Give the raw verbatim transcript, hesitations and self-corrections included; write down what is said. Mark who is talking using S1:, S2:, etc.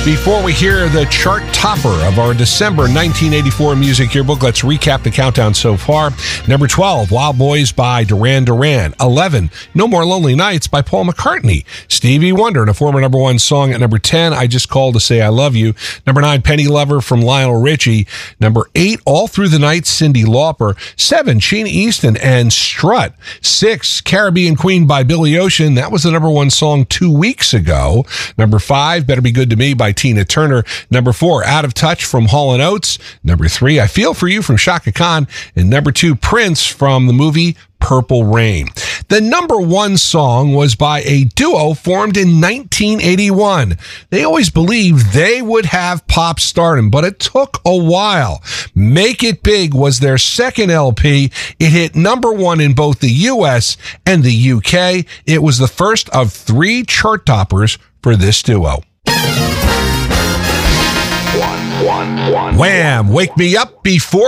S1: Before we hear the chart topper of our December nineteen eighty-four Music Yearbook, let's recap the countdown so far. Number twelve, Wild Boys by Duran Duran. eleven, No More Lonely Nights by Paul McCartney. Stevie Wonder, and a former number one song at number ten, I Just Called to Say I Love You. Number nine, Penny Lover from Lionel Richie. Number eight, All Through the Night, Cyndi Lauper. seven, Sheena Easton and Strut. six, Caribbean Queen by Billy Ocean. That was the number one song two weeks ago. Number five, Better Be Good to Me by Tina Turner. Number four, Out of Touch from Hall and Oates. Number three, I Feel For You from Chaka Khan. And number two, Prince from the movie Purple Rain. The number one song was by a duo formed in nineteen eighty-one. They always believed they would have pop stardom, but it took a while. Make It Big was their second L P. It hit number one in both the U S and the U K. It was the first of three chart toppers for this duo. Wham! Wake Me Up Before